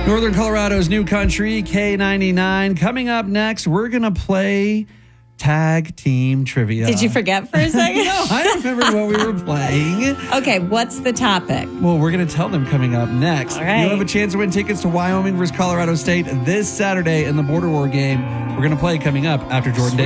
Northern Colorado's new country, K99. Coming up next, we're going to play tag team trivia. Did you forget for a second? No, I remember what we were playing. Okay, what's the topic? Well, we're going to tell them coming up next. All right. You'll have a chance to win tickets to Wyoming versus Colorado State this Saturday in the Border War game. We're going to play coming up after Jordan Davis.